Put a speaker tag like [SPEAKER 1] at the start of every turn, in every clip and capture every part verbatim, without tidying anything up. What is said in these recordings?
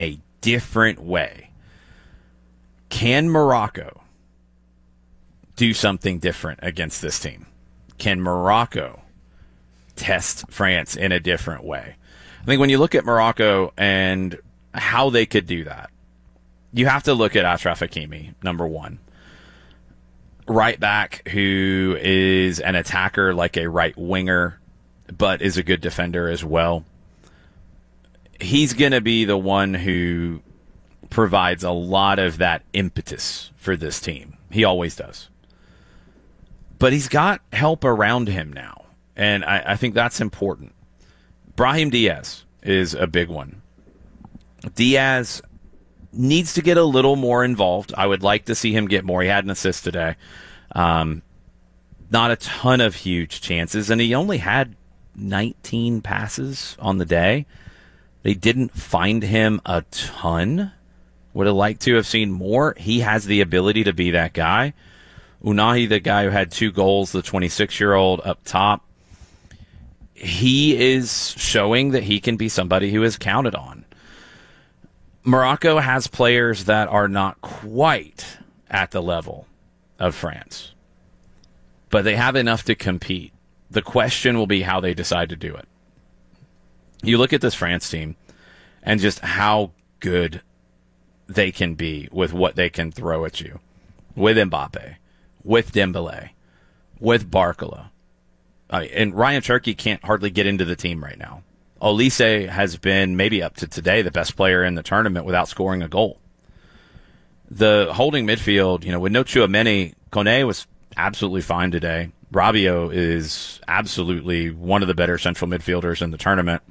[SPEAKER 1] a different way. Can Morocco do something different against this team? Can Morocco test France in a different way? I think when you look at Morocco and how they could do that, you have to look at Achraf Hakimi, number one. Right back who is an attacker like a right winger, but is a good defender as well. He's going to be the one who provides a lot of that impetus for this team. He always does. But he's got help around him now, and I, I think that's important. Brahim Diaz is a big one. Diaz needs to get a little more involved. I would like to see him get more. He had an assist today. Um, not a ton of huge chances, and he only had nineteen passes on the day. They didn't find him a ton. Would have liked to have seen more. He has the ability to be that guy. Unahi, the guy who had two goals, the twenty-six-year-old up top, he is showing that he can be somebody who is counted on. Morocco has players that are not quite at the level of France, but they have enough to compete. The question will be how they decide to do it. You look at this France team and just how good they can be with what they can throw at you. With Mbappe, with Dembele, with Barcola. Uh, and Ryan Cherki can't hardly get into the team right now. Olise has been, maybe up to today, the best player in the tournament without scoring a goal. The holding midfield, you know, with no Tchouameni, Kone was absolutely fine today. Rabiot is absolutely one of the better central midfielders in the tournament.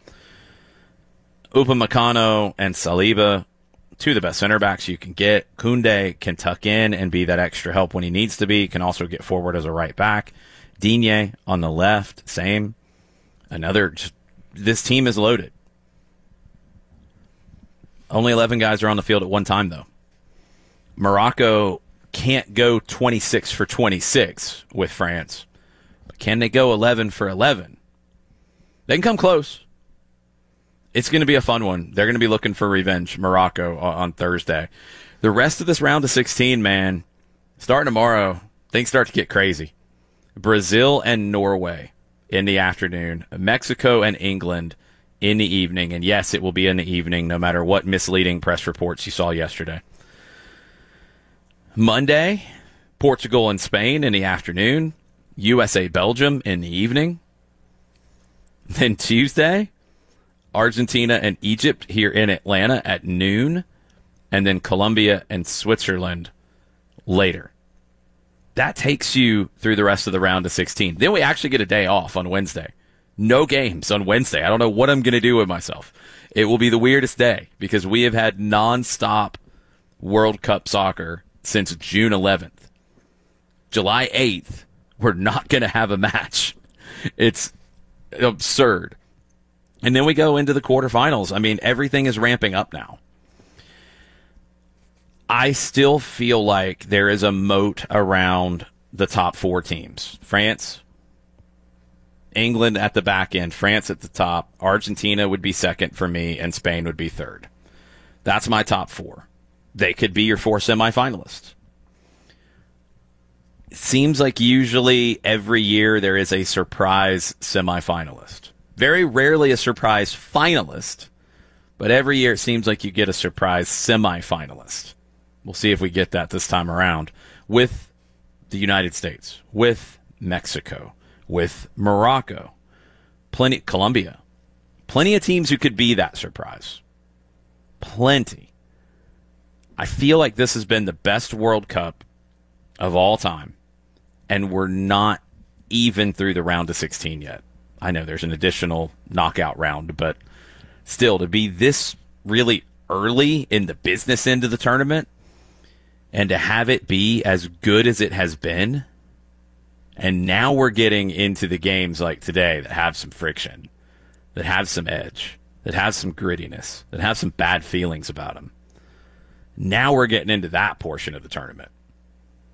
[SPEAKER 1] Upamecano and Saliba, two of the best center backs you can get. Koundé can tuck in and be that extra help when he needs to be. Can also get forward as a right back. Digne on the left, same. Another, just, this team is loaded. Only eleven guys are on the field at one time, though. Morocco can't go twenty-six for twenty-six with France. But can they go eleven for eleven? They can come close. It's going to be a fun one. They're going to be looking for revenge, Morocco, on Thursday. The rest of this round of sixteen, man, starting tomorrow, things start to get crazy. Brazil and Norway in the afternoon. Mexico and England in the evening. And yes, it will be in the evening, no matter what misleading press reports you saw yesterday. Monday, Portugal and Spain in the afternoon. U S A, Belgium in the evening. Then Tuesday, Argentina and Egypt here in Atlanta at noon. And then Colombia and Switzerland later. That takes you through the rest of the round of sixteen. Then we actually get a day off on Wednesday. No games on Wednesday. I don't know what I'm going to do with myself. It will be the weirdest day because we have had nonstop World Cup soccer since June eleventh. July eighth, we're not going to have a match. It's absurd. And then we go into the quarterfinals. I mean, everything is ramping up now. I still feel like there is a moat around the top four teams. France, England at the back end, France at the top, Argentina would be second for me, and Spain would be third. That's my top four. They could be your four semifinalists. It seems like usually every year there is a surprise semifinalist. Very rarely a surprise finalist, but every year it seems like you get a surprise semifinalist. We'll see if we get that this time around with the United States, with Mexico, with Morocco, plenty, Colombia, plenty of teams who could be that surprise. Plenty. I feel like this has been the best World Cup of all time, and we're not even through the round of sixteen yet. I know there's an additional knockout round, but still, to be this really early in the business end of the tournament, and to have it be as good as it has been, and now we're getting into the games like today that have some friction, that have some edge, that have some grittiness, that have some bad feelings about them. Now we're getting into that portion of the tournament.